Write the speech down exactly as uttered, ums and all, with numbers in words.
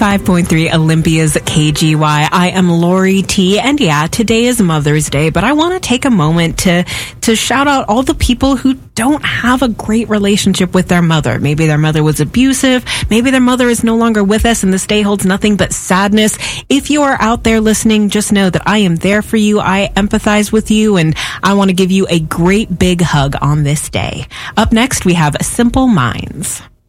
ninety-five point three Olympia's K G Y. I am Lori T. And yeah, today is Mother's Day, but I want to take a moment to, to shout out all the people who don't have a great relationship with their mother. Maybe their mother was abusive. Maybe their mother is no longer with us and this day holds nothing but sadness. If you are out there listening, just know that I am there for you. I empathize with you, and I want to give you a great big hug on this day. Up next, we have Simple Minds.